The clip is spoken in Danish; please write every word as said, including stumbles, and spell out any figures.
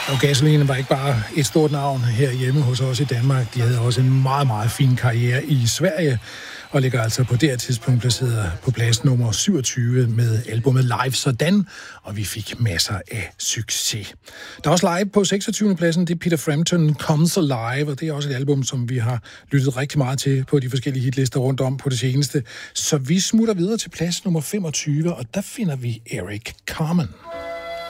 Og Gasoline var ikke bare et stort navn herhjemme hos os i Danmark. De havde også en meget, meget fin karriere i Sverige, og ligger altså på det her tidspunkt placeret på plads nummer syvogtyve med albumet Live Sådan, og vi fik masser af succes. Der er også live på seksogtyvende pladsen, det er Peter Frampton Comes Alive, og det er også et album, som vi har lyttet rigtig meget til på de forskellige hitlister rundt om på det seneste. Så vi smutter videre til plads nummer femogtyve, og der finder vi Eric Carmen.